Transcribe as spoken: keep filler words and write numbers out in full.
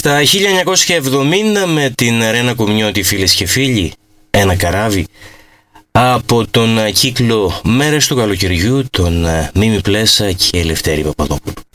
Στα χίλια εννιακόσια εβδομήντα με την Ρένα Κομνιώτη, φίλες και φίλοι, ένα καράβι, από τον κύκλο Μέρες του Καλοκαιριού, τον Μίμη Πλέσα και Ελευθέρη Παπαδόπουλου.